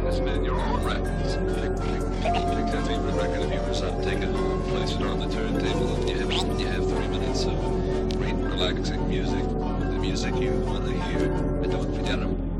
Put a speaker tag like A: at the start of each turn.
A: practice, man. Your own records. Pick your favorite record of yours up, take it home, place it on the turntable, and you have 3 minutes of great, relaxing music. The music you want to hear. And don't forget them.